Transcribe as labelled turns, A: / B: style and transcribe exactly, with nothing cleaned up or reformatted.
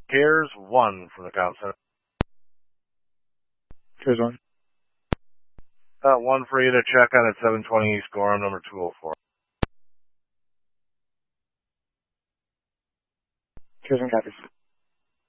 A: Here's one from the count center.
B: Here's one.
A: Uh, one for you to check on at seven twenty East Gorham, number two oh four.
B: Here's one, copies.